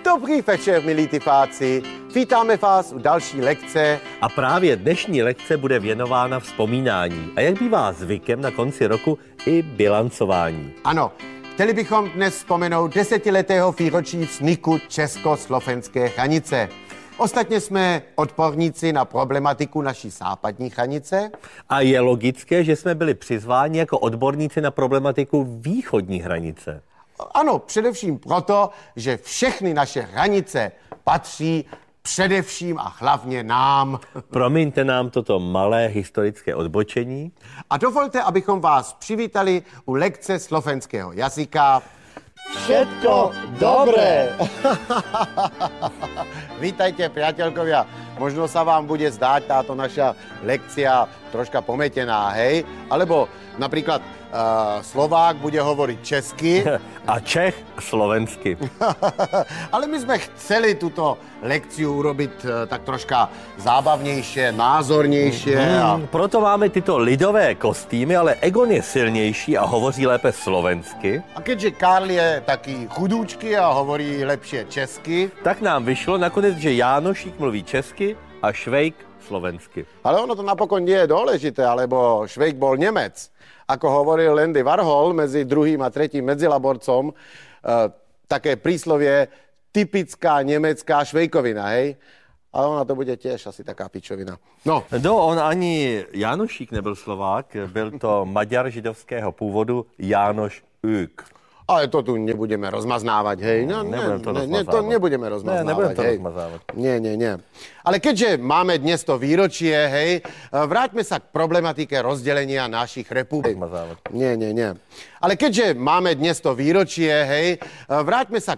Dobrý večer, milí typáci. Vítáme vás u další lekce. A právě dnešní lekce bude věnována vzpomínání. A jak bývá zvykem na konci roku i bilancování. Ano, chtěli bychom dnes vzpomenout 10letého výročí vzniku československé hranice. Ostatně jsme odborníci na problematiku naší západní hranice. A je logické, že jsme byli přizváni jako odborníci na problematiku východní hranice. Ano, především proto, že všechny naše hranice patří především a hlavně nám. Promiňte nám toto malé historické odbočení. A dovolte, abychom vás přivítali u lekce slovenského jazyka. Všetko dobré. Vítajte, priateľkovia. Možno sa vám bude zdáť táto naša lekcia troška pometená, hej? Alebo napríklad Slovák bude hovoriť česky. A Čech slovensky. Ale my sme chceli túto lekciu urobiť tak troška zábavnejšie, názornejšie. Proto máme tyto lidové kostýmy, ale Egon je silnější a hovoří lépe slovensky. A keďže Karl je taký chudúčky a hovorí lepšie česky, tak nám vyšlo nakonec, že Jánošík mluví česky a Švejk slovensky. Ale ono to napokon nie je dôležité, alebo Švejk bol Nemec. Ako hovoril Andy Warhol medzi druhým a tretím medzilaborcom, také príslovie typická nemecká švejkovina, hej? Ale ona to bude tiež asi taká pičovina. No, on ani Jánošík nebyl Slovák, byl to Maďar židovského původu Jánoš Ük. ale to tu nebudeme rozmaznávať, hej? No, to nebudeme rozmaznávať, nebudem to hej? rozmazávať. Nie. Ale keďže máme dnes to výročie, hej, vráťme sa k problematike rozdelenia našich republik. Nie. Ale keďže máme dnes to výročie, hej, vráťme sa k